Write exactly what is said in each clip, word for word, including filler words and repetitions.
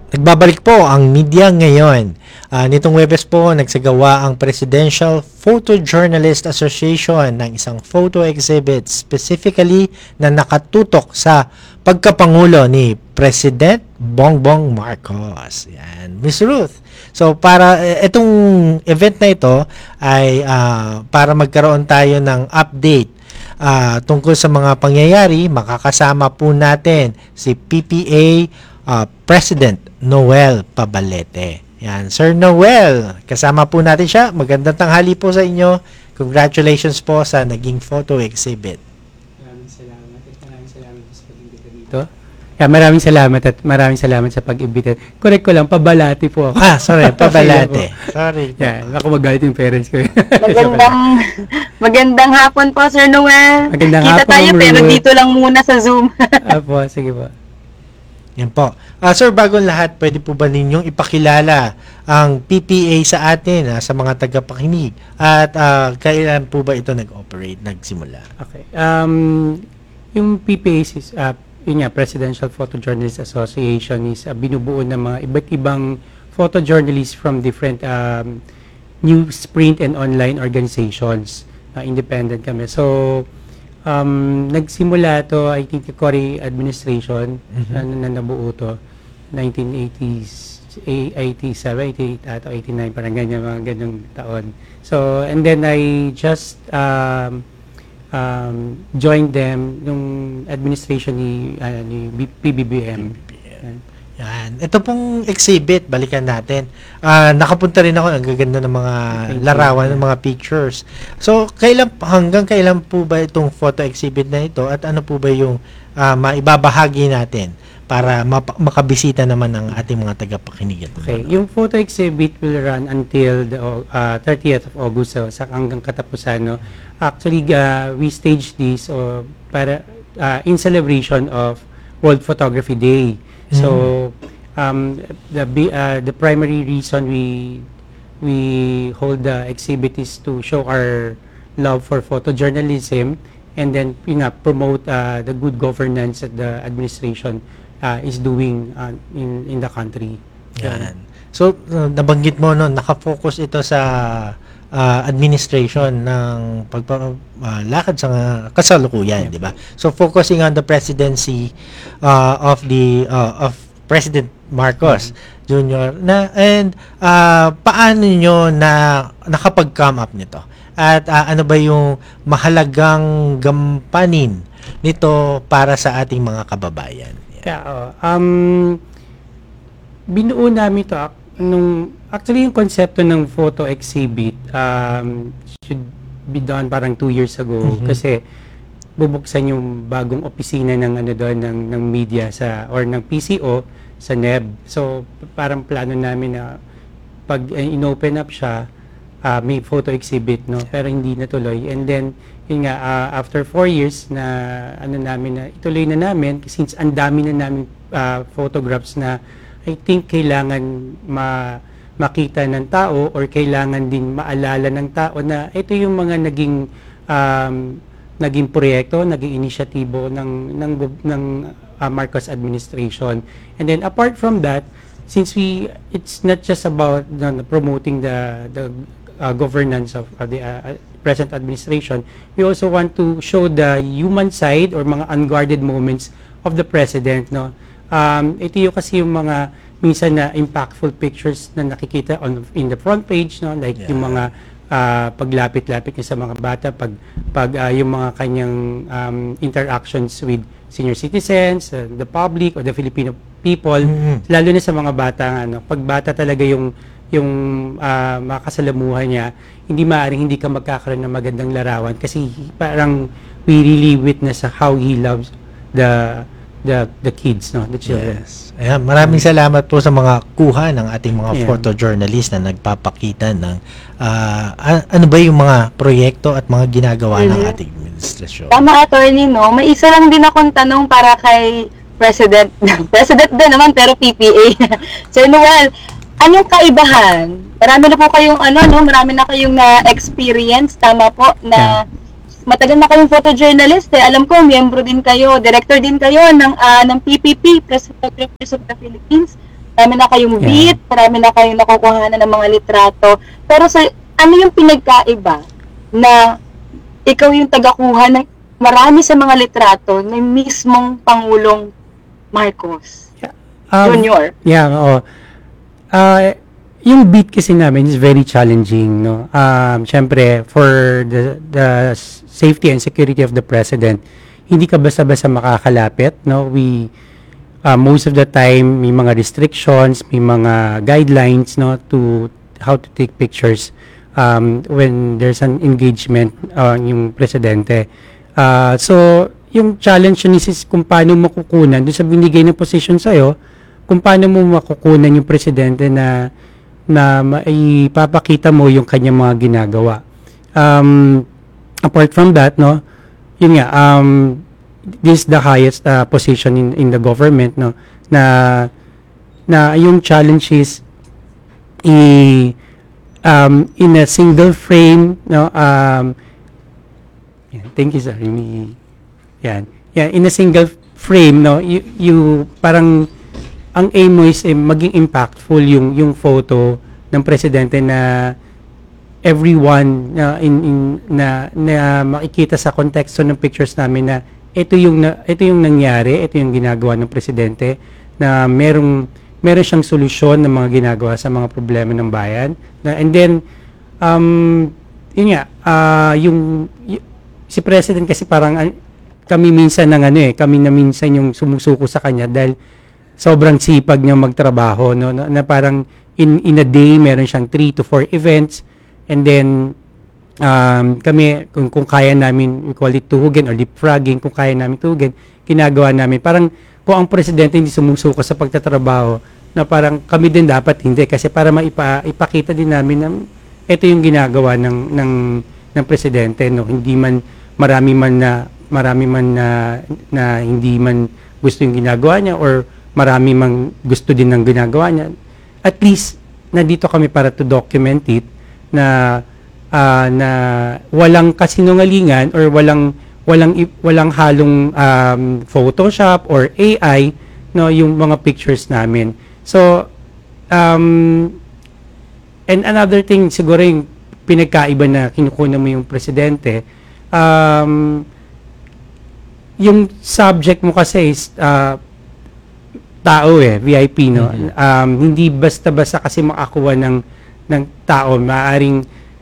Nagbabalik po ang media ngayon. Uh, nitong Webes po, nagsagawa ang Presidential Photojournalist Association ng isang photo exhibit specifically na nakatutok sa pagkapangulo ni President Bongbong Marcos. Yan, Miss Ruth. So para itong event na ito ay uh, para magkaroon tayo ng update uh, tungkol sa mga pangyayari. Makakasama po natin si P P A uh, President Noel Pabalete. Yan, Sir Noel, kasama po natin siya. Magandang tanghali po sa inyo. Congratulations po sa naging photo exhibit. Maraming salamat at maraming salamat sa pag-imbita dito. Yeah, maraming salamat at maraming salamat sa pag-imbita. Correct ko lang, Pabalati po ako. Ah, sorry, Pabalate. Sorry. Yeah, baka magalit yung parents ko. Magandang, magandang hapon po, Sir Noel. Magandang Kita hapon, tayo, Ma'am pero Ruth. dito lang muna sa Zoom. Apo, sige po. Yan po. Uh, sir, bagong lahat, pwede po ba ninyong ipakilala ang P P A sa atin, uh, sa mga tagapakinig? At uh, kailan po ba ito nag-operate, nagsimula? Okay. Um, yung P P A is, uh, yun nga, Presidential Photojournalist Association is uh, binubuo ng mga iba't ibang photojournalists from different um, news, print, and online organizations. Uh, independent kami. So, Um, nagsimula to, I think, Cory administration, mm-hmm. na, na nabuo to, nineteen eighties, eighty-seven, eighty-eight, ato eighty-nine, parang ganyan, mga ganyang taon. So, and then I just um, um, joined them, yung administration ni, uh, ni P B B M. P B B M. Yan. Ito pong exhibit, balikan natin. Uh, nakapunta rin ako, ang gaganda ng mga Thank larawan, ng mga pictures. So, kailan, hanggang kailan po ba itong photo exhibit na ito at ano po ba yung uh, maibabahagi natin para map- makabisita naman ng ating mga tagapakinig? Okay. Yung photo exhibit will run until the uh, thirtieth of August, so sa hanggang katapusan. No? Actually, uh, we staged this uh, para uh, in celebration of World Photography Day. So, um, the uh, the primary reason we we hold the exhibit is to show our love for photojournalism, and then you know, promote uh, the good governance that the administration uh, is doing uh, in in the country. Yan. So, uh, nabanggit mo no, nakafocus ito sa uh, administration ng pagpalakad uh, sa kasalukuyan, yeah. Di ba? So, focusing on the presidency uh, of the uh, of President Marcos mm-hmm. Junior na and uh, paano nyo na nakapag-come up nito? At uh, ano ba yung mahalagang gampanin nito para sa ating mga kababayan? Yeah. Yeah, oh, um binuo namin ito nung actually yung konsepto ng photo exhibit um, should be done parang two years ago mm-hmm. kasi bubuksan yung bagong opisina ng ano doon ng ng media sa or ng P C O sa N E B. So parang plano namin na pag uh, inopen up siya uh, may photo exhibit no pero hindi natuloy, and then yun nga uh, after four years na ano namin na ituloy na namin since ang dami na namin uh, photographs na I think kailangan ma makita ng tao or kailangan din maalala ng tao na ito yung mga naging um, naging proyekto, naging inisyatibo ng ng ng uh, Marcos administration. And then apart from that, since we it's not just about uh, promoting the the uh, governance of uh, the uh, present administration, we also want to show the human side or mga unguarded moments of the president, no. Um, ito yung kasi yung mga minsan na impactful pictures na nakikita on in the front page, no, like yeah. yung mga uh, paglapit-lapit niya sa mga bata, pag pag uh, yung mga kanyang um, interactions with senior citizens, uh, the public or the Filipino people, mm-hmm. lalo na sa mga bata, ano, pag bata talaga yung yung uh, makasalamuhan niya, hindi maaaring hindi ka magkakaroon ng magandang larawan kasi parang we really witness how he loves the the the kids, no, the children. Yes. Ayan, maraming salamat po sa mga kuha ng ating mga yeah. photojournalist na nagpapakita ng uh, ano ba yung mga proyekto at mga ginagawa mm-hmm. ng ating administrasyon. Tama, attorney, no? May isa lang din akong tanong para kay President. President din naman, pero P P A. Sir Noel, anong kaibahan? Marami na po kayong ano, no? Marami na kayong na-experience, tama po, na yeah. matagal na kayong photojournalist, eh. Alam ko, miyembro din kayo, director din kayo ng uh, ng P P P, Press Photographers of the Philippines. marami na kayong Yeah. beat, marami na kayong nakukuha ng mga litrato. Pero sir, ano yung pinagkaiba na ikaw yung tagakuha ng marami sa mga litrato ng mismong Pangulong Marcos Um, Junior? Yeah, oo. Ah, yung beat kasi namin is very challenging, no. Um, syempre for the the safety and security of the president, hindi ka basta-basta makakalapit, no. We uh, most of the time may mga restrictions, may mga guidelines, no, to how to take pictures um, when there's an engagement uh, yung presidente. Uh, so yung challenge yun is, is kung paano makukunan doon sa binigay na position sa'yo, kung paano mo makukunan yung presidente na na maipapakita mo yung kanyang mga ginagawa. Um, apart from that, no, yun nga, um, this is the highest uh, position in in the government, no, na na yung challenge is i um, in a single frame, no, um, yan, thank you, sir. May- Yan. Yan, in a single frame, no, you, you parang ang aim mo is eh, maging impactful yung yung photo ng presidente na everyone na in, in na na makikita sa konteksto ng pictures namin na ito yung na, ito yung nangyari, ito yung ginagawa ng presidente, na merong meron siyang solusyon ng mga ginagawa sa mga problema ng bayan. Na, and then um yun nga, ah, yung y- si president kasi parang ah, kami minsan ng ano eh, kami na minsan yung sumusuko sa kanya dahil sobrang sipag niya magtrabaho, no, na, na parang in in a day meron siyang three to four events, and then um, kami kung, kung kaya namin, we call it tuhugin or leapfrogging, kung kaya namin tuhugin, ginagawa namin. Parang kung ang presidente hindi sumusuko sa pagtatrabaho, na parang kami din dapat hindi, kasi para maipa, ipakita din namin na ito yung ginagawa ng ng ng presidente, no, hindi man marami man na marami man na, na hindi man gusto yung ginagawa niya, or marami mang gusto din ng ginagawa niya. At least nandito kami para to document it, na ah, na walang kasinungalingan or walang walang i- walang halong um, Photoshop or A I, no, yung mga pictures namin. So um and another thing siguro yung pinagkaiba na kinukuha mo yung presidente, um yung subject mo kasi is uh, tao eh, V I P, no. Um, hindi basta-basta kasi makakuha ng ng tao, maaring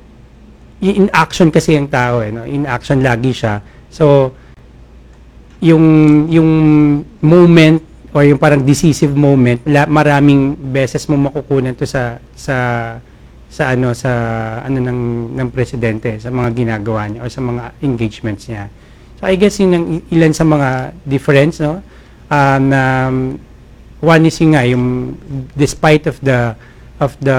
in action kasi yung tao eh, no. In action lagi siya. So yung yung moment or yung parang decisive moment, la, maraming beses mo makukunan to sa sa sa ano sa ano ng ng presidente, sa mga ginagawa niya o sa mga engagements niya. So I guess yun ang i- ilan sa mga difference, no. Um, na one is yung nga, yung despite of the of the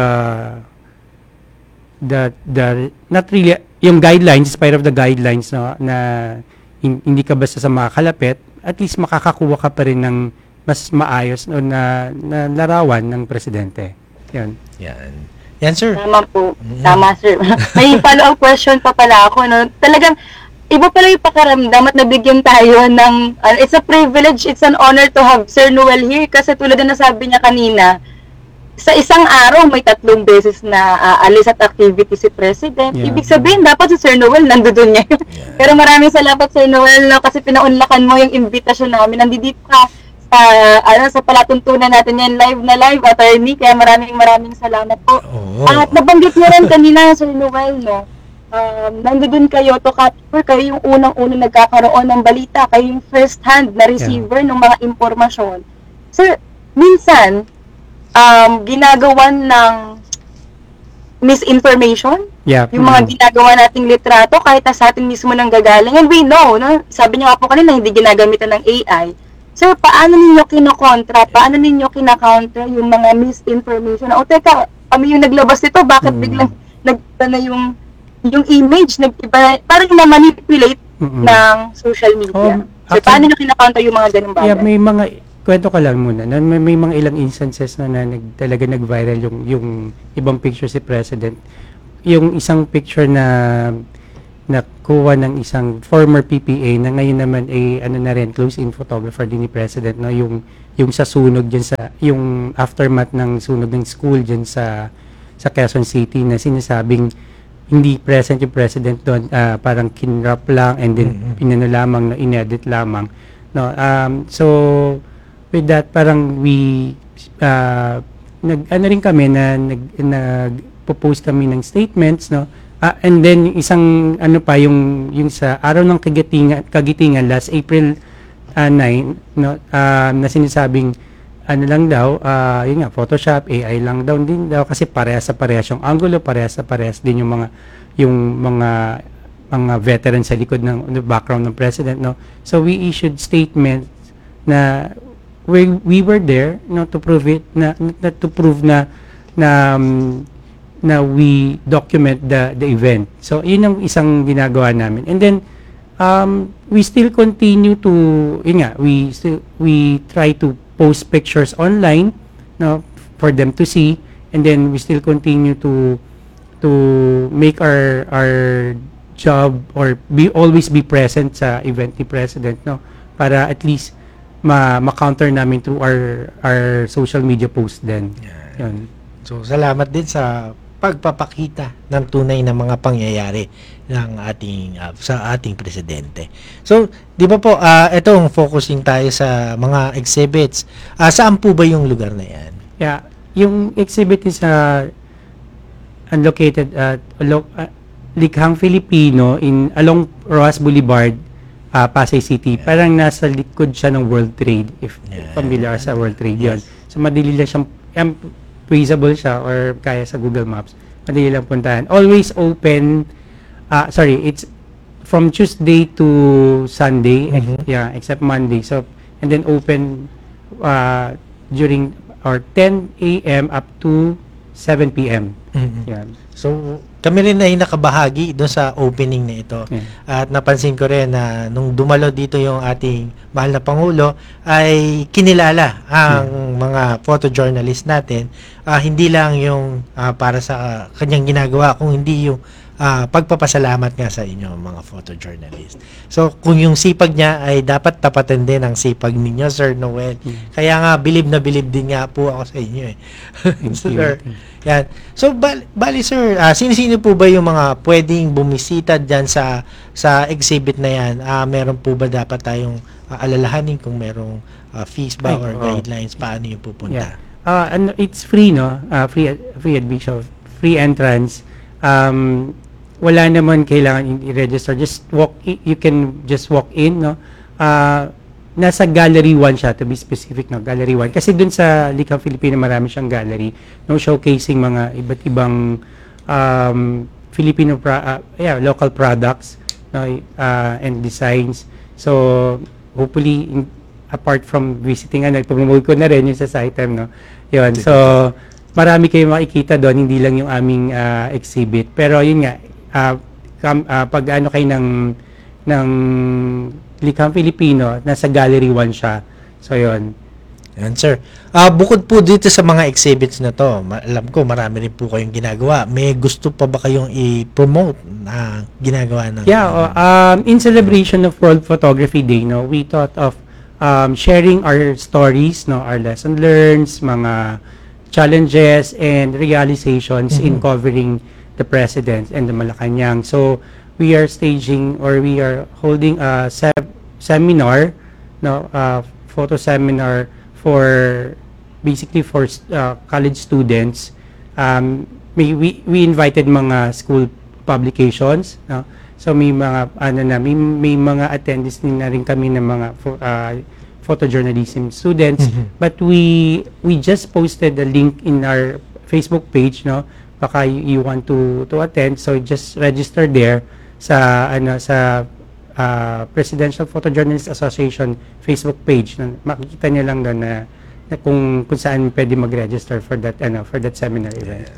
the the not really yung guidelines, despite of the guidelines, no, na hin- hindi ka basta sa makakalapit, at least makakakuha ka pa rin ng mas maayos, no, na, na larawan ng presidente. Yan. Yan. Yan, sir. Tama po. Tama, sir. May follow-up question pa pala ako, no? Talagang, iba pala yung pakiramdam at nabigyan tayo ng, uh, it's a privilege, it's an honor to have Sir Noel here, kasi tulad na nasabi niya kanina, sa isang araw may tatlong beses na aalis at activity si President. Yeah. Ibig sabihin, dapat si Sir Noel nandoon niya. Pero maraming salamat, Sir Noel, no, kasi pinaunlakan mo yung invitation namin. Nandito ka sa, ano, sa palatuntunan natin yan, live na live, attorney. Kaya maraming maraming salamat po. Oo. At nabanggit mo rin kanina, Sir Noel, no? Um, nandoon kayo to capture, kayo yung unang-unang nagkakaroon ng balita, kayo yung first hand na receiver ng mga impormasyon. Sir, minsan, um, ginagawan ng misinformation, Yeah. yung mga ginagawa nating litrato, kahit na sa atin mismo nang gagaling. And we know, no? Sabi niyo nga po kanina, hindi ginagamitan ng A I. Sir, paano ninyo kinokontra, paano ninyo kinakounter yung mga misinformation? O teka, kami yung naglabas nito, bakit Mm. biglang nagba na yung yung image, nag-iba, parang na-manipulate Mm-mm. ng social media. Oh, So, actually- paano nyo kinakounter yung mga ganung bagay? Yeah, may mga kwento ka lang muna. Na may, may mga ilang instances na, na nag, talaga nag-viral yung yung ibang picture si President. Yung isang picture na nakuha ng isang former P P A na ngayon naman ay ano na rin, close-in photographer din ni President, no, yung yung sa sunog dyan sa, yung aftermath ng sunog ng school dyan sa, sa Quezon City na sinasabing hindi present yung president doon, ah, parang kinrap lang and then Mhm. pinano lamang, na inedit lamang. No, um, so, with that, parang we, uh, nag, ano rin kami na nag, nag-propose kami ng statements, no? Ah, and then, yung isang, ano pa, yung, yung sa araw ng kagitingan, kagitingan last April uh, nine, no, uh, na sinasabing, ano lang daw, ah, yun nga, Photoshop, A I lang daw din daw, kasi parehas sa parehas yung angulo, parehas sa parehas din yung mga, yung mga, mga veteran sa likod ng, ng background ng president, no? So, we issued statements na we, we were there, no, to prove it, na, na to prove na, na, um, na we document the the event. So, yun ang isang ginagawa namin. And then, um, we still continue to, yun nga, we still, we try to post pictures online, no, for them to see, and then we still continue to to make our our job or be always be present sa event ni president, no, para at least ma ma-counter namin through our our social media post din. Yun. So, salamat din sa pagpapakita ng tunay na mga pangyayari ng ating ah, sa ating presidente. So, 'di ba po, ah etong focusing tayo sa mga exhibits. Ah, saan po ba yung lugar na 'yan? Yeah, yung exhibit is uh, located at lo- uh, Likhang Filipino in along Rojas Boulevard, uh, Pasay City. Parang nasa likod siya ng World Trade, if Yeah. familiar sa World Trade yun. Yes. So, madali lang siyang, um, feasible siya or kaya sa Google Maps. Madali lang puntahan. Always open, uh, sorry, it's from Tuesday to Sunday, ex- Mhm. yeah, except Monday. So, and then open uh, during or ten a m up to seven p m Mhm. Yan. So, kami rin ay nakabahagi doon sa opening na ito. Yeah. At napansin ko rin na nung dumalo dito yung ating mahal na Pangulo, ay kinilala ang mga photojournalist natin. Ah, hindi lang yung ah, para sa kanyang ginagawa, kung hindi yung ah, pagpapasalamat nga sa inyo mga photojournalist. So, kung yung sipag niya ay dapat tapatin din ang sipag ninyo, Sir Noel. Mm. Kaya nga, bilib na bilib din nga po ako sa inyo eh. Thank So, you. sir, yan. So, bali, bali sir, ah, sino-sino po ba yung mga pwedeng bumisita dyan sa sa exhibit na yan? Ah, meron po ba dapat tayong ah, alalahanin kung merong ah, fees ba Ay, or oo. guidelines? Paano yung pupunta? Yeah. Uh, and it's free, no? Uh, free free admission, free entrance. Um, wala naman kailangan i-register. Just walk i- you can just walk in, no? Uh, nasa Gallery one siya, to be specific, no? Gallery one. Kasi dun sa Likhang Filipino, marami siyang gallery, no? Showcasing mga iba't ibang um, Filipino, pra- uh, yeah, local products, no? Uh, and designs. So, hopefully, in, apart from visiting, ano, ipopromote ko na rin yung sa Saitem, no? Yun. So, marami kayong makikita doon, hindi lang yung aming ah, exhibit. Pero yun nga, ah, kam, ah, pag ano kayo ng, ng Likhang Filipino, nasa Gallery one siya. So, yun. Yan, sir. Ah, bukod po dito sa mga exhibits na to, ma- alam ko marami rin po kayong ginagawa. May gusto pa ba kayong i-promote na ginagawa ng... Yeah, oh, um, in celebration of World Photography Day, no, we thought of um, sharing our stories, no, our lesson learned, mga challenges and realizations in Mhm. covering the president and the Malacanang. So we are staging or we are holding a se- seminar, no, uh, photo seminar for basically for uh, college students. Um, may, we we invited mga school publications, no. So may mga ano na may, may mga attendees din na rin kami ng mga pho- uh, photojournalism students, Mhm. but we we just posted the link in our Facebook page, no. Baka you, you want to to attend, so just register there sa ano sa uh, Presidential Photojournalist Association Facebook page. No? Makikita niyo lang doon na, na kung kung saan pwede mag-register for that ano for that seminar event.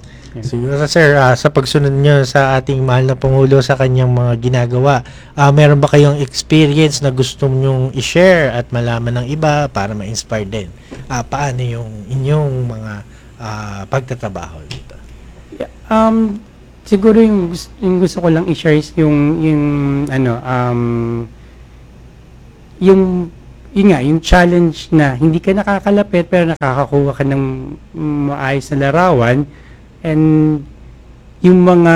Siguro sir, ah, sa pagsunod nyo sa ating mahal na Pangulo sa kanyang mga ginagawa, ah, meron ba kayong experience na gusto nyong i-share at malaman ng iba para ma-inspire din? Ah, paano yung inyong mga ah, pagtatrabaho dito? Um, siguro yung, gus- yung gusto ko lang i-share is yung, yung, ano, um, yung, yun nga, yung challenge na hindi ka nakakalapit pero nakakakuha ka ng maayos na larawan, and yung mga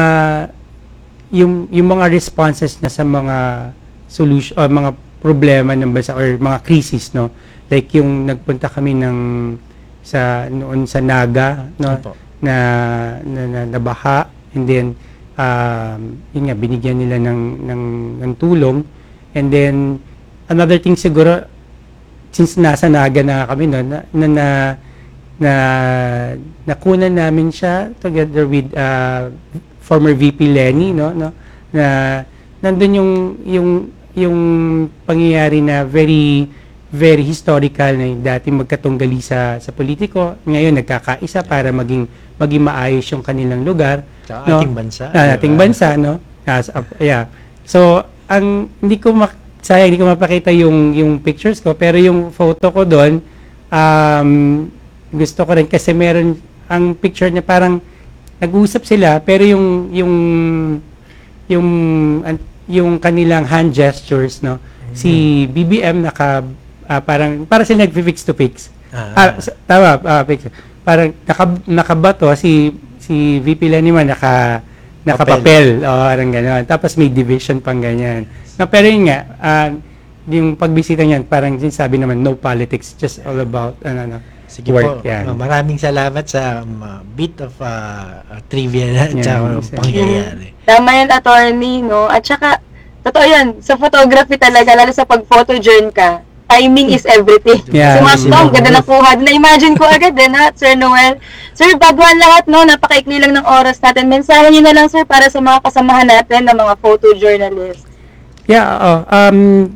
yung yung mga responses na sa mga solution or mga problema ng bansa or mga crisis, no, like yung nagpunta kami ng sa noon sa Naga, no, Opo. na na, na nabaha, and then um yun nga, binigyan nila ng ng ng tulong. And then another thing siguro, since nasa Naga na kami, no, na na, na, na nakunan namin siya together with uh, former V P Lenny, no, no, na nandun yung yung yung pangyayari na very very historical, na dati magkatunggali sa sa politiko, ngayon nagkakaisa para maging maging maayos yung kanilang lugar, Sa no, ating bansa. na ating diba? bansa, no. As, uh, yeah. So ang hindi ko mak- sayang hindi ko mapakita yung yung pictures ko, pero yung photo ko doon, um, gusto ko rin kasi meron ang picture niya, parang nag-usap sila pero yung yung yung an- yung kanilang hand gestures, no. Si B B M naka ah, parang para sila nag-fix to fix. Ah. Ah, s- tama, ah, fix. Parang naka, nakabato si si V P Lenny man naka nakapapel, o parang gano'n. Tapos may division pang ganyan. No, pero yun nga, ah, yung pagbisita niyan, parang sabi naman, no politics, just all about, ano, ano, Sige work. po. Yan. Uh, maraming salamat sa um, uh, bit of uh, uh, trivia na Yan, sa isa. pangyayari. Tama yan, attorney, no? At saka, totoo yan, sa photography talaga, lalo sa pag-photojourn ka, timing is everything. Yeah, si Mas sila- Tom, ganda na kuha. Na-imagine ko agad din, ha, Sir Noel. Sir, bago ang lahat, no, napakaikli lang ng oras natin. Mensahe nyo na lang, sir, para sa mga kasamahan natin na mga photojournalists. Yeah, oo. Um,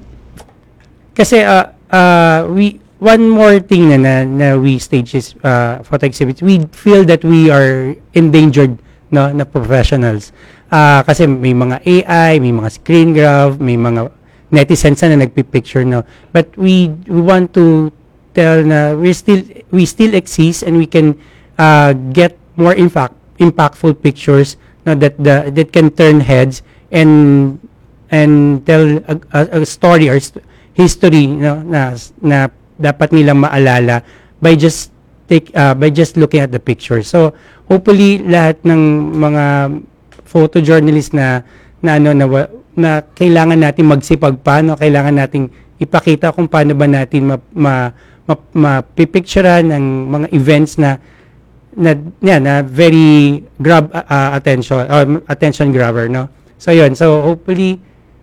kasi, uh, uh, we, one more thing na, na, na we stage is uh, photo exhibits. We feel that we are endangered, no, na professionals. Uh, kasi may mga A I, may mga screen graph, may mga netizens na nagpipicture, no. But we we want to tell na we still we still exist, and we can uh, get more impact impactful pictures, no, that the that can turn heads and and tell a, a, a story or st- history, no, na na dapat nilang maalala by just take uh, by just looking at the picture. So hopefully lahat ng mga photojournalists na na ano na, wa- na kailangan natin magsipag pa, no, kailangan nating ipakita kung paano ba natin ma, ma, ma, mapipicturean ng mga events na na yan, na very grab uh, attention or attention grabber, no. So yun, so hopefully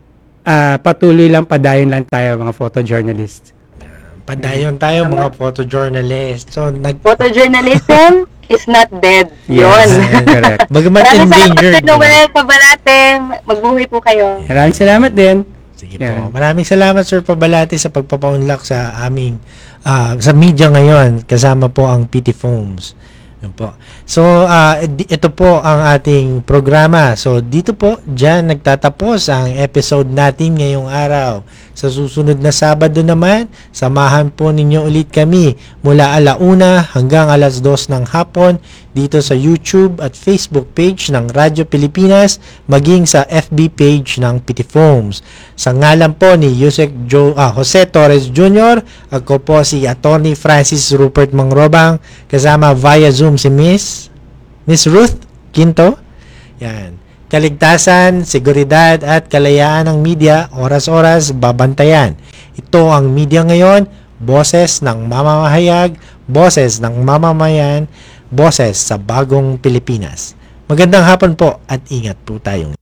uh, patuloy lang, padayon lang tayo mga photojournalists. Padayon tayo mga photojournalist. So, nag Photojournalism is not dead. Yes, Yun. correct. Bagamat Maraming salamat, endangered. Sir Noel, Pabalate. Magbuhay po kayo. Maraming salamat din. Sige Yan. po. Maraming salamat, Sir Pabalati, sa pagpapaunlak sa aming ah, sa media ngayon. Kasama po ang P T Foams. Yun po. So, ah, di- ito po ang ating programa. So, dito po, dyan nagtatapos ang episode natin ngayong araw. Sa susunod na Sabado naman, samahan po ninyo ulit kami mula alauna hanggang alas dos ng hapon dito sa YouTube at Facebook page ng Radyo Pilipinas, maging sa F B page ng P T Foams. Sa ngalan po ni Yusek Jo, ah, Jose Torres Junior, ako po si Attorney Francis Rupert Mangrobang, kasama via Zoom si Miss Miss Ruth Quinto. Yan. Kaligtasan, seguridad at kalayaan ng media, oras-oras babantayan. Ito ang media ngayon, boses ng mamamahayag, boses ng mamamayan, boses sa bagong Pilipinas. Magandang hapon po at ingat po tayong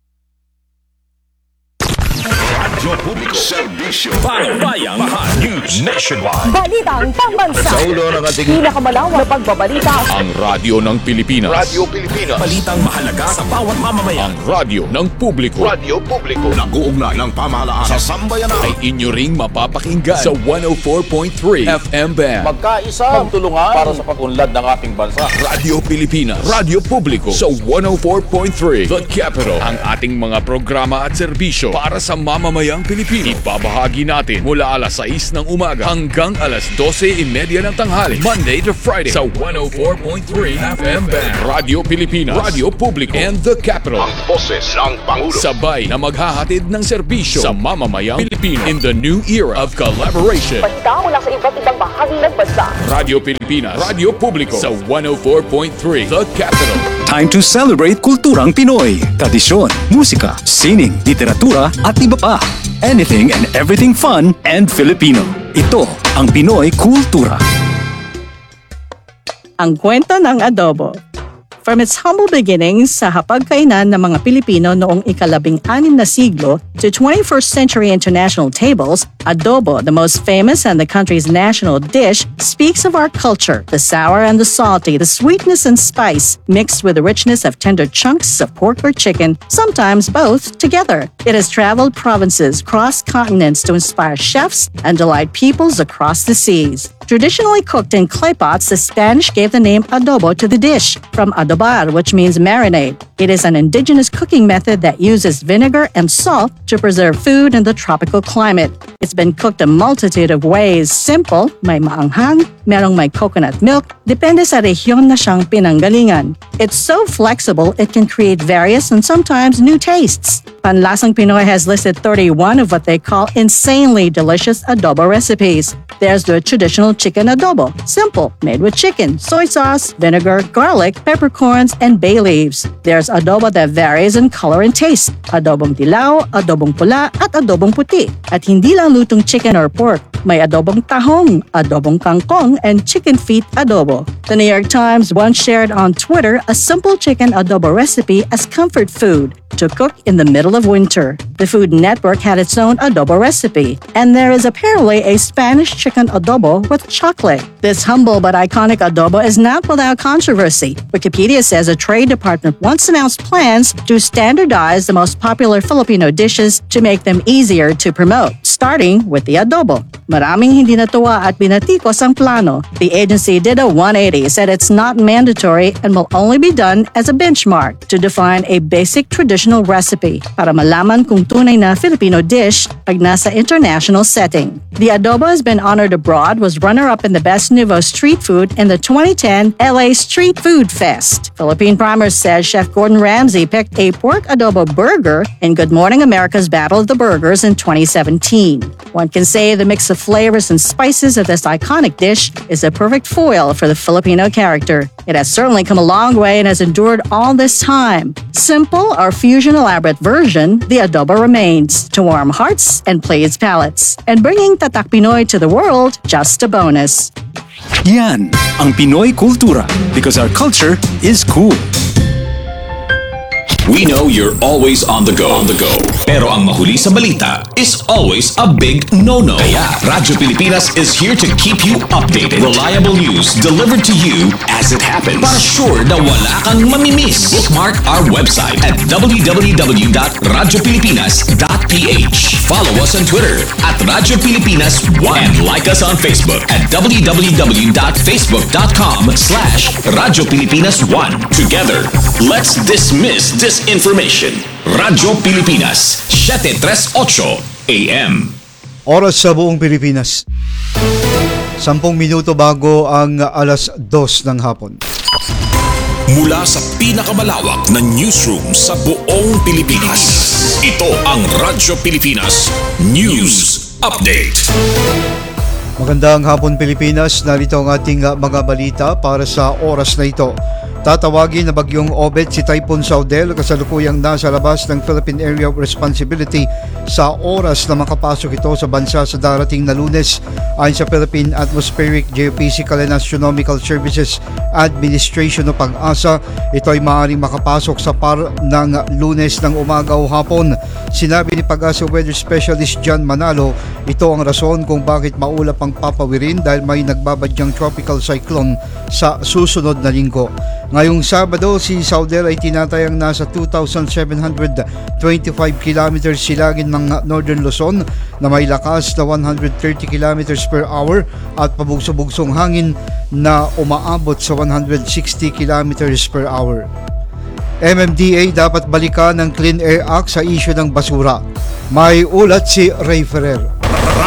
Radyo Publiko Serbisyo Pangbayang Mahal News Nationwide Balitang pambansa. Sa ulo ng ating Pinakamalawak na pagbabalita. Ang radyo ng Pilipinas. Radyo Pilipinas Balitang mahalaga sa bawat mamamayan. Ang radyo ng publiko. Radyo Publiko Nag-uugnay ng pamahalaan sa sambayanan Ay inyo ring mapapakinggan sa one oh four point three F M band. Magkaisa, magtulungan para sa pag-unlad ng ating bansa. Radyo Pilipinas. Radyo Publiko sa one oh four point three The Capital. Ang ating mga programa at serbisyo para sa mamamayang Pilipino. Ibabahagi Ibahagi natin mula alas sais ng umaga hanggang alas dose trenta ng tanghali, Monday to Friday sa one oh four point three F M Band, Radyo Pilipinas, Radyo Publiko, and The Capital. Ang boses ng Pangulo. Sabay na maghahatid ng serbisyo sa mamamayang Pilipino in the new era of collaboration. Balita mula sa iba't ibang bahagi ng bansa. Radyo Pilipinas, Radyo Publiko sa one oh four point three The Capital. Time to celebrate kulturang Pinoy, tradisyon, musika, sining, literatura at iba pa. Anything and everything fun and Filipino. Ito ang Pinoy Kultura. Ang kwento ng adobo. From its humble beginnings sa hapagkainan ng mga Pilipino noong ikalabing-anim na siglo to twenty-first century international tables, adobo, the most famous and the country's national dish, speaks of our culture, the sour and the salty, the sweetness and spice, mixed with the richness of tender chunks of pork or chicken, sometimes both together. It has traveled provinces, crossed continents to inspire chefs and delight peoples across the seas. Traditionally cooked in clay pots, the Spanish gave the name adobo to the dish, from adobar, which means marinade. It is an indigenous cooking method that uses vinegar and salt to preserve food in the tropical climate. It's been cooked a multitude of ways. Simple, may maanghang, merong may coconut milk, depende sa rehiyon na siyang pinanggalingan. It's so flexible, it can create various and sometimes new tastes. Panlasang Pinoy has listed thirty-one of what they call insanely delicious adobo recipes. There's the traditional chicken adobo, simple, made with chicken, soy sauce, vinegar, garlic, peppercorns, and bay leaves. There's adobo that varies in color and taste, adobong dilaw, adobong pula, at adobong puti. At hindi lang lutong chicken or pork, may adobong tahong, adobong kangkong, and chicken feet adobo. The New York Times once shared on Twitter a simple chicken adobo recipe as comfort food to cook in the middle of winter. The Food Network had its own adobo recipe, and there is apparently a Spanish chicken adobo with chocolate. This humble but iconic adobo is not without controversy. Wikipedia says a trade department once announced plans to standardize the most popular Filipino dishes to make them easier to promote, starting with the adobo. Maraming hindi natuwa at binatikos ang plano. The agency did a one eighty, said it's not mandatory and will only be done as a benchmark to define a basic traditional recipe para malaman kung tunay na Filipino dish pag nasa international setting. The adobo has been honored abroad, was runner-up in the Best Nouveau Street Food in the twenty ten L A Street Food Fest. Philippine Primer says Chef Gordon Ramsay picked a pork adobo burger in Good Morning America's Battle of the Burgers in twenty seventeen. One can say the mix of flavors and spices of this iconic dish is a perfect foil for the Filipino character. It has certainly come a long way and has endured all this time. Simple or fusion elaborate version, the adobo remains to warm hearts and please palates. And bringing Tatak Pinoy to the world, just a bonus. Yan ang Pinoy Kultura, because our culture is cool. We know you're always on the go. On the go. Pero ang mahuli sa balita is always a big no-no. Kaya Radyo Pilipinas is here to keep you updated. Reliable news delivered to you as it happens. Para sure na wala kang mamimiss. Bookmark our website at w w w dot radyo pilipinas dot p h. Follow us on Twitter at Radyo Pilipinas one and like us on Facebook at w w w dot facebook dot com slash Radyo Pilipinas one. Together, let's dismiss this information. Radyo Pilipinas, seven thirty-eight A M. Oras sa buong Pilipinas. Sampung minuto bago ang alas dos ng hapon. Mula sa pinakamalawak na newsroom sa buong Pilipinas. Ito ang Radyo Pilipinas News Update. Magandang hapon Pilipinas, narito ang ating uh, mga balita para sa oras na ito. Tatawagin na bagyong Obet si Typhoon Saudel, kasalukuyang nasa labas ng Philippine Area of Responsibility sa oras na makapasok ito sa bansa sa darating na Lunes. Ayon sa Philippine Atmospheric, Geophysical and Astronomical Services Administration o Pag-asa, ito ay maaaring makapasok sa par ng Lunes ng umaga o hapon. Sinabi ni Pag-asa Weather Specialist John Manalo, ito ang rason kung bakit maulap ang papawirin dahil may nagbabadyang tropical cyclone sa susunod na linggo. Ngayong Sabado, si Saudel ay tinatayang nasa two thousand seven hundred twenty-five kilometers silagin ng Northern Luzon na may lakas na one hundred thirty kilometers per hour at pabugso-bugsong hangin na umaabot sa one hundred sixty kilometers per hour. M M D A dapat balikan ng Clean Air Act sa isyu ng basura. May ulat si Ray Ferrer.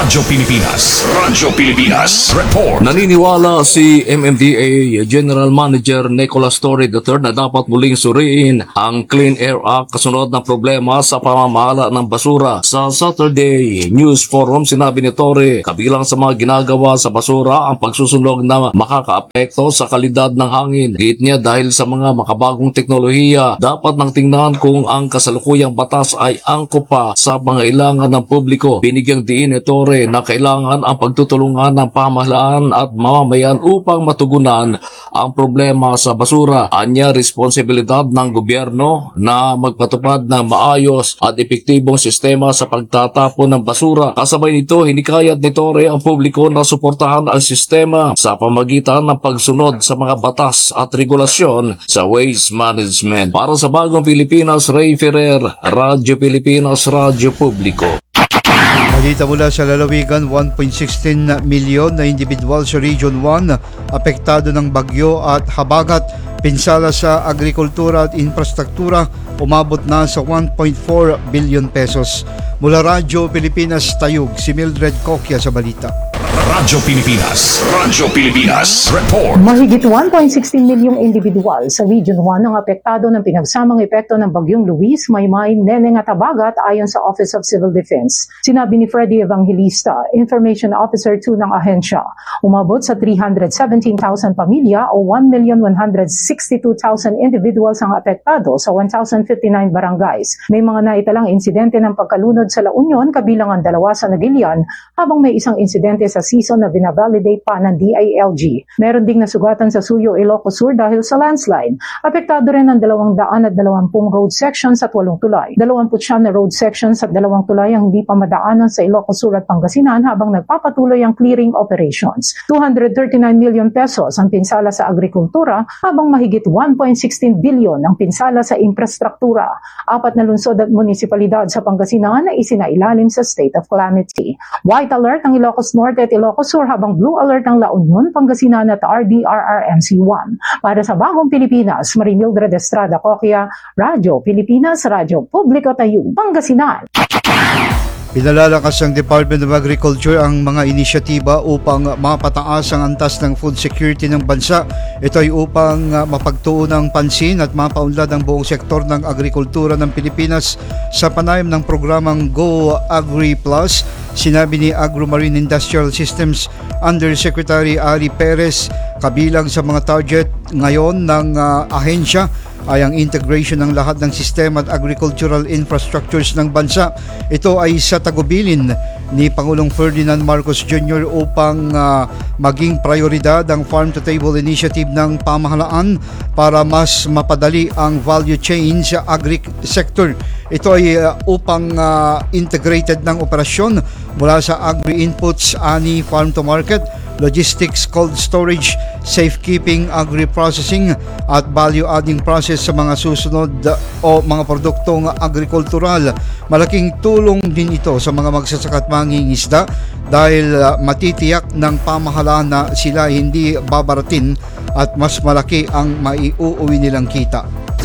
Radyo Pilipinas. Radyo Pilipinas. Report. Naniniwala si M M D A General Manager Nicolas Torre the third na dapat muling suriin ang Clean Air Act kasunod ng problema sa pamamahala ng basura. Sa Saturday News Forum, sinabi ni Torre, kabilang sa mga ginagawa sa basura ang pagsusunog na makakaapekto sa kalidad ng hangin. Giit niya dahil sa mga makabagong teknolohiya, dapat nang tingnan kung ang kasalukuyang batas ay angkop pa sa pangailangan ng publiko. Binigyang diin ni Torre na kailangan ang pagtutulungan ng pamahalaan at mamamayan upang matugunan ang problema sa basura. Anya, responsibilidad ng gobyerno na magpatupad ng maayos at epektibong sistema sa pagtatapon ng basura. Kasabay nito, hinikayat ni Torre ang publiko na suportahan ang sistema sa pamagitan ng pagsunod sa mga batas at regulasyon sa waste management. Para sa Bagong Pilipinas, Ray Ferrer, Radyo Pilipinas, Radyo Publiko. Balita mula sa lalawigan, one point one six milyon na individual sa Region one apektado ng bagyo at habagat. Pinsala sa agrikultura at infrastruktura umabot na sa one point four billion pesos. Mula Radyo Pilipinas, Tayug, si Mildred Coquia sa balita. Radyo Pilipinas. Radyo Pilipinas. Report. Mahigit one point one six milyong individual sa Region one ang apektado ng pinagsamang epekto ng Bagyong Luis, Maymay, Neneng at Habagat ayon sa Office of Civil Defense. Sinabi ni Freddy Evangelista, Information Officer two ng ahensya. Umabot sa three hundred seventeen thousand pamilya o one million one hundred sixty-two thousand individuals ang apektado sa one thousand fifty-nine barangays. May mga naitalang insidente ng pagkalunod sa La Union, kabilang ang dalawa sa Nagilian, habang may isang insidente sa season na binavalidate pa ng D I L G. Meron ding nasugatan sa Suyo, Ilocos Sur dahil sa landslide. Apektado rin ang dalawang daan at dalawampung road sections at walong tulay. Dalawamput siyam na road sections at dalawang tulay ang hindi pa madaanan sa Ilocos Sur at Pangasinan habang nagpapatuloy ang clearing operations. two hundred thirty-nine million pesos ang pinsala sa agrikultura habang mahigit one point one six billion ang pinsala sa infrastruktura. Apat na lungsod at munisipalidad sa Pangasinan na isinailalim sa state of calamity. White alert ang Ilocos Norte at Ilocos Sur habang blue alert ang La Union, Pangasinan at R D R R M C one. Para sa Bagong Pilipinas, Marimildred Estrada Coquia, Radyo Pilipinas, Radyo Publiko Tayug, Pangasinan. Pinalalakas ng Department of Agriculture ang mga inisyatiba upang mapataas ang antas ng food security ng bansa. Ito ay upang mapagtuon ng pansin at mapaunlad ang buong sektor ng agrikultura ng Pilipinas sa panayam ng programang Go Agri Plus. Sinabi ni Agro-Marine Industrial Systems Undersecretary Ari Perez, kabilang sa mga target ngayon ng uh, ahensya ay ang integration ng lahat ng sistema at agricultural infrastructures ng bansa. Ito ay sa tagubilin ni Pangulong Ferdinand Marcos Junior upang uh, maging prioridad ang farm-to-table initiative ng pamahalaan para mas mapadali ang value chain sa agri-sector. Ito ay uh, upang uh, integrated ng operasyon mula sa agri-inputs, ani, farm-to-market, logistics, cold storage, safekeeping, agri-processing at value-adding process sa mga susunod o mga produktong agrikultural. Malaking tulong din ito sa mga magsasaka at mangingisda dahil uh, matitiyak ng pamahalaan na sila hindi babaratin at mas malaki ang maiuuwi nilang kita.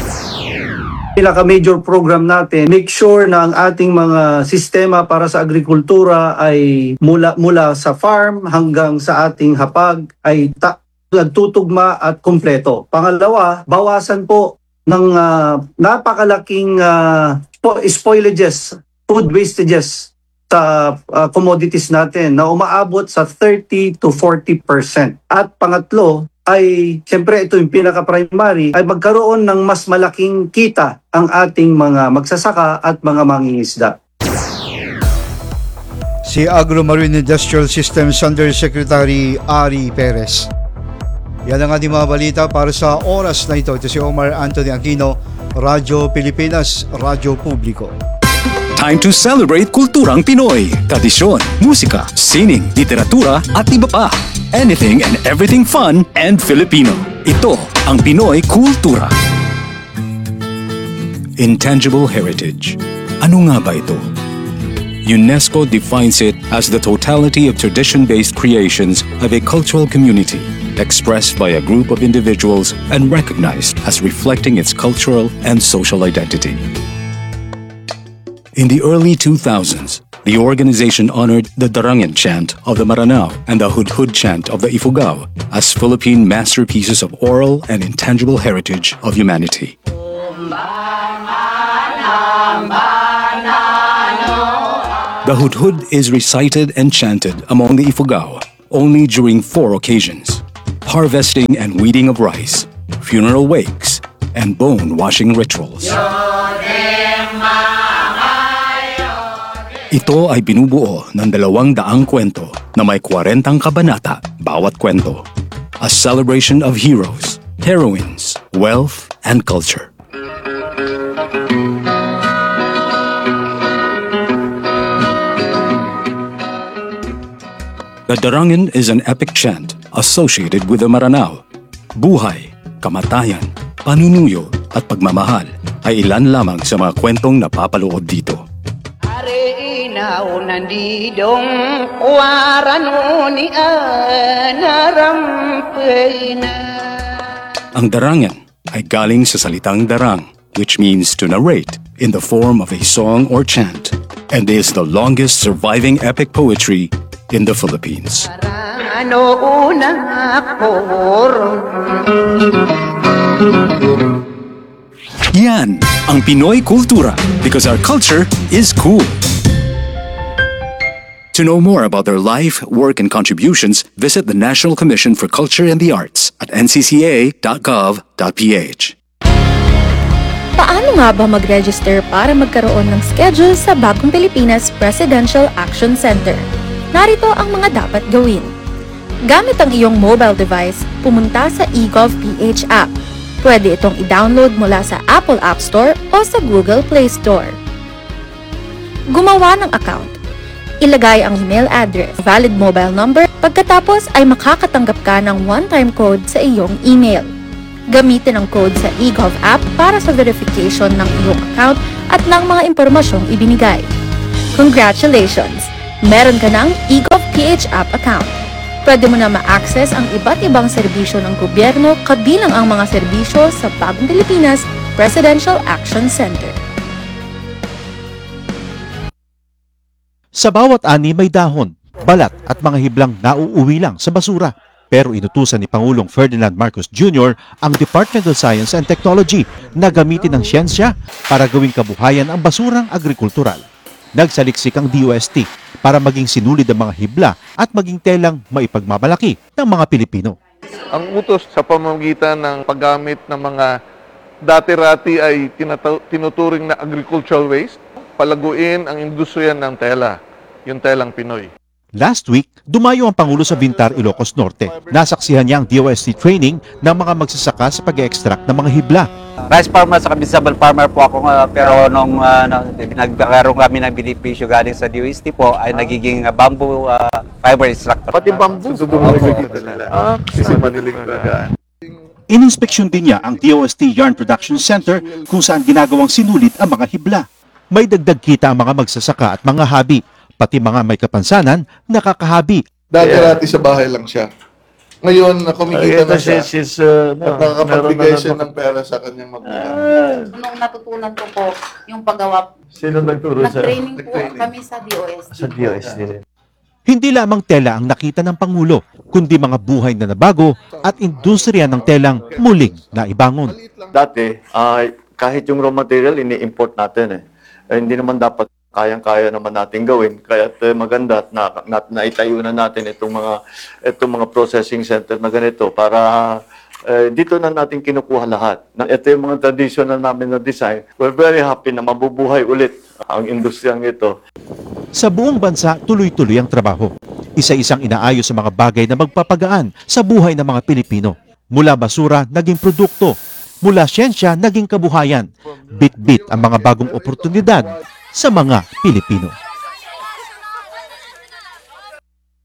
Pinaka-major program natin, make sure na ang ating mga sistema para sa agrikultura ay mula mula sa farm hanggang sa ating hapag ay ta- nagtutugma at kumpleto. Pangalawa, bawasan po ng uh, napakalaking uh, spoilages, food wastages sa uh, commodities natin na umaabot sa thirty to forty percent. At pangatlo, ay siyempre ito yung pinaka-primary ay magkaroon ng mas malaking kita ang ating mga magsasaka at mga mangingisda. Si Agro-Marine Industrial Systems Undersecretary Ari Perez. Yan ang ating mga balita para sa oras na ito. Ito si Omar Anthony Aquino, Radyo Pilipinas, Radyo Publiko. Time to celebrate kulturang Pinoy. Tradisyon, musika, sining, literatura at iba pa. Anything and everything fun and Filipino. Ito ang Pinoy Kultura. Intangible heritage. Ano nga ba ito? UNESCO defines it as the totality of tradition-based creations of a cultural community, expressed by a group of individuals and recognized as reflecting its cultural and social identity. In the early two thousands, the organization honored the Darangan chant of the Maranao and the Hudhud chant of the Ifugao as Philippine masterpieces of oral and intangible heritage of humanity. The Hudhud is recited and chanted among the Ifugao only during four occasions: harvesting and weeding of rice, funeral wakes, and bone-washing rituals. Ito ay binubuo ng dalawang daang kwento na may kwarentang kabanata bawat kwento. A celebration of heroes, heroines, wealth, and culture. The Darangan is an epic chant associated with the Maranao. Buhay, kamatayan, panunuyo at pagmamahal ay ilan lamang sa mga kwentong napapaloob dito. Ang Darangan ay galing sa salitang darang, which means to narrate in the form of a song or chant, and is the longest surviving epic poetry in the Philippines. Yan ang Pinoy Kultura, because our culture is cool. To know more about their life, work, and contributions, visit the National Commission for Culture and the Arts at n c c a dot gov dot p h. Paano nga ba mag-register para magkaroon ng schedule sa Bagong Pilipinas Presidential Action Center? Narito ang mga dapat gawin. Gamit ang iyong mobile device, pumunta sa eGovPH app. Pwede itong i-download mula sa Apple App Store o sa Google Play Store. Gumawa ng account. Ilagay ang email address, valid mobile number, pagkatapos ay makakatanggap ka ng one-time code sa iyong email. Gamitin ang code sa eGov app para sa verification ng iyong account at ng mga impormasyong ibinigay. Congratulations! Meron ka ng eGovPH app account. Pwede mo na ma-access ang iba't ibang serbisyo ng gobyerno kabilang ang mga serbisyo sa Bagong Pilipinas Presidential Action Center. Sa bawat ani may dahon, balat at mga hiblang nauuwi lang sa basura. Pero inutusan ni Pangulong Ferdinand Marcos Junior ang Department of Science and Technology na gamitin ang siyensya para gawing kabuhayan ang basurang agrikultural. Nagsaliksik ang D O S T para maging sinulid ang mga hibla at maging telang maipagmamalaki ng mga Pilipino. Ang utos sa pamamagitan ng paggamit ng mga dati-rati ay tinata- tinuturing na agricultural waste, palaguin ang industriya ng tela, yung telang Pinoy. Last week, dumayo ang Pangulo sa Vintar, Ilocos Norte. Nasaksihan niya ang D O S T training ng mga magsasaka sa pag-extract ng mga hibla. Rice farmer sa vegetable farmer po ako, uh, pero nung uh, nagkaroon kami ng benepisyo galing sa D O S T po ay nagiging uh, bamboo uh, fiber extractor. Pati bamboo? Ah, kasi manilig na. Ininspeksyon din niya ang D O S T Yarn Production Center kung saan ginagawang sinulit ang mga hibla. May dagdag kita ang mga magsasaka at mga habi, pati mga may kapansanan, nakakahabi. Dati-rati sa bahay lang siya. Ngayon, kumikita na siya. She's, uh, at nakakapagbigay siya ng pera sa kanyang magulang. Nung natutunan ko po yung paggawa, Sino nagturo sa? nag-training po kami sa D O S T. Sa D O S T rin. Hindi lamang tela ang nakita ng Pangulo, kundi mga buhay na nabago at industriya ng telang muling naibangon. Dati, uh, kahit yung raw material, ini-import natin eh. eh hindi naman dapat kayang-kaya naman natin gawin. Kaya uh, maganda at na, na, naitayo na natin itong mga, itong mga processing center na ganito para uh, dito na natin kinukuha lahat. Ito yung mga traditional namin na design. We're very happy na mabubuhay ulit ang industriyang ito. Sa buong bansa, tuloy-tuloy ang trabaho. Isa-isang inaayos sa mga bagay na magpapagaan sa buhay ng mga Pilipino. Mula basura, naging produkto. Mula siyensya, naging kabuhayan. Bit-bit ang mga bagong oportunidad sa mga Pilipino.